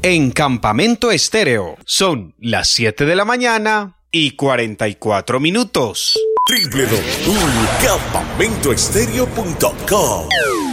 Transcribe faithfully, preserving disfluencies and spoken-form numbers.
en Campamento Estéreo. Son las siete de la mañana y cuarenta y cuatro minutos. doble u doble u doble u punto campamento estéreo punto com